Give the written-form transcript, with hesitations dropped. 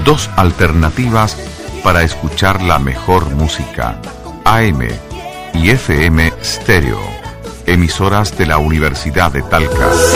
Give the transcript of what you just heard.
Dos alternativas para escuchar la mejor música, AM y FM Stereo, emisoras de la Universidad de Talca.